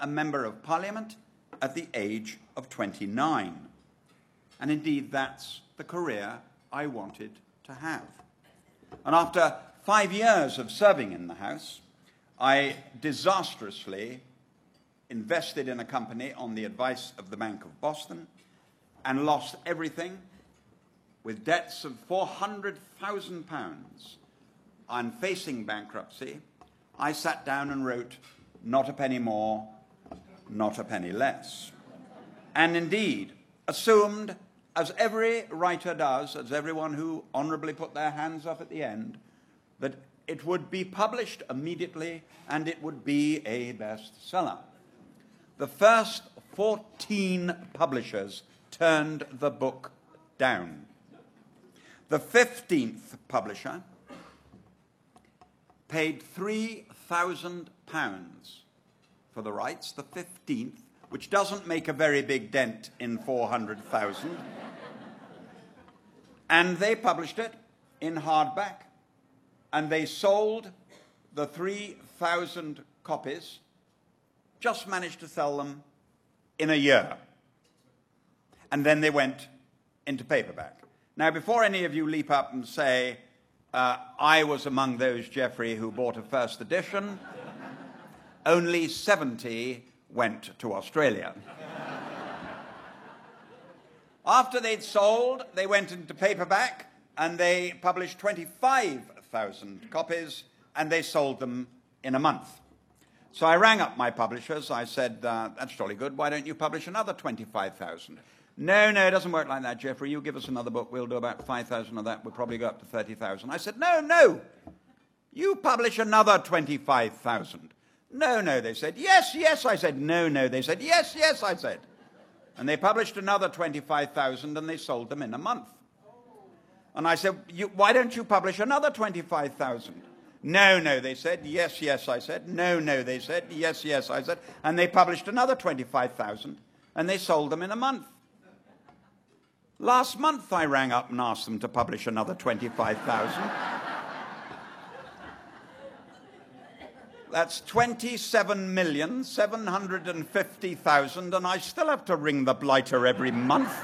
a Member of Parliament at the age of 29. And indeed, that's the career I wanted to have. And after 5 years of serving in the House, I disastrously invested in a company on the advice of the Bank of Boston and lost everything with debts of £400,000. And facing bankruptcy, I sat down and wrote, "Not a penny more, not a penny less." And indeed, assumed, as every writer does, as everyone who honorably put their hands up at the end, that it would be published immediately and it would be a bestseller. The first 14 publishers turned the book down. The 15th publisher paid £3,000 for the rights, the 15th, which doesn't make a very big dent in 400,000. And they published it in hardback, and they sold the 3,000 copies, just managed to sell them in a year. And then they went into paperback. Now, before any of you leap up and say, I was among those, Geoffrey, who bought a first edition, only 70 went to Australia. After they'd sold, they went into paperback, and they published 25,000 copies, and they sold them in a month. So I rang up my publishers. I said, that's jolly good. Why don't you publish another 25,000? No, it doesn't work like that, Geoffrey. You give us another book. We'll do about 5,000 of that. We'll probably go up to 30,000. I said, no. You publish another 25,000. No, they said. Yes, I said. No, they said. Yes, I said. And they published another 25,000, and they sold them in a month. And I said, why don't you publish another 25,000? No, they said. Yes, I said. No, they said. Yes, I said. And they published another 25,000, and they sold them in a month. Last month, I rang up and asked them to publish another 25,000. That's 27,750,000, and I still have to ring the blighter every month.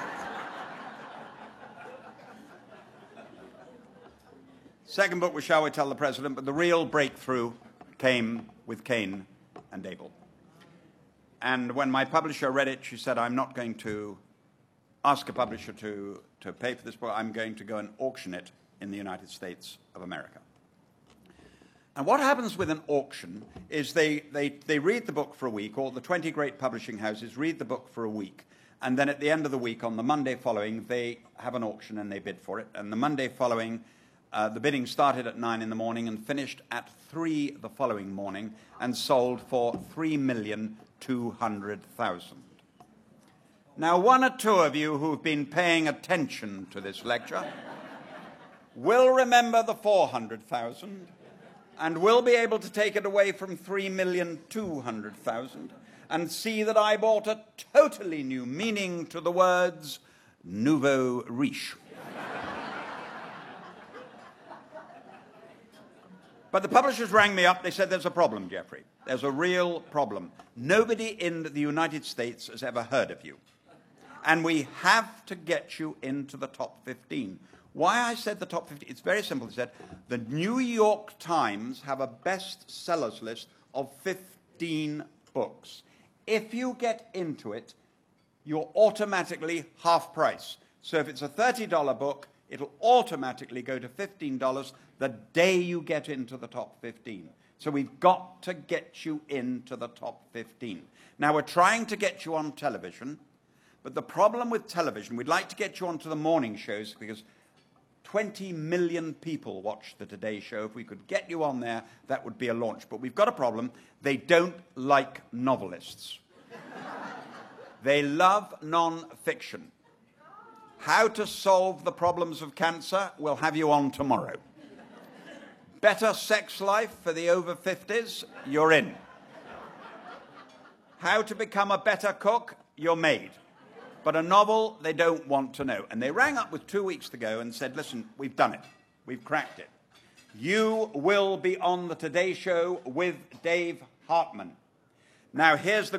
Second book was Shall We Tell the President, but the real breakthrough came with Cain and Abel. And when my publisher read it, she said, I'm not going to ask a publisher to pay for this book. I'm going to go and auction it in the United States of America. And what happens with an auction is they read the book for a week, or the 20 great publishing houses read the book for a week, and then at the end of the week, on the Monday following, they have an auction and they bid for it. And the Monday following, the bidding started at 9 in the morning and finished at 3 the following morning and sold for $3,200,000. Now, one or two of you who've been paying attention to this lecture will remember the 400,000 and will be able to take it away from 3,200,000 and see that I brought a totally new meaning to the words nouveau riche. But the publishers rang me up. They said, there's a problem, Geoffrey. There's a real problem. Nobody in the United States has ever heard of you. And we have to get you into the top 15. Why I said the top 15, it's very simple. They said, the New York Times have a bestsellers list of 15 books. If you get into it, you're automatically half price. So if it's a $30 book, it'll automatically go to $15 the day you get into the top 15. So we've got to get you into the top 15. Now, we're trying to get you on television, but the problem with television, we'd like to get you onto the morning shows because 20 million people watch the Today Show. If we could get you on there, that would be a launch. But we've got a problem. They don't like novelists. They love non-fiction. How to solve the problems of cancer, we'll have you on tomorrow. Better sex life for the over 50s, you're in. How to become a better cook, you're made. But a novel, they don't want to know. And they rang up with 2 weeks to go and said, listen, we've done it. We've cracked it. You will be on the Today Show with Dave Hartman. Now, here's the